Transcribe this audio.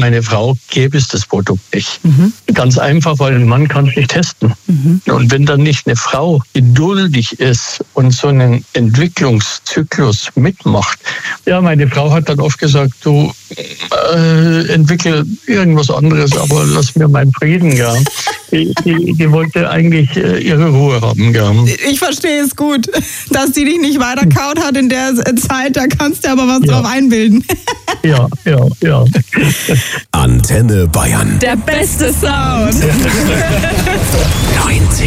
meine Frau gäbe es das Produkt nicht. Ganz einfach, weil ein Mann kann es nicht testen. Und wenn dann nicht eine Frau geduldig ist und so einen Entwicklungszyklus mitmacht, ja, meine Frau hat dann oft gesagt, du entwickel irgendwas anderes, aber lass mir meinen Frieden, ja. Die wollte eigentlich ihre Ruhe haben, ja. Ich verstehe es gut, dass die dich nicht weiterkaut hat in der Zeit, da kannst du aber was drauf einbilden. Ja. Antenne Bayern. Der beste Sound. 90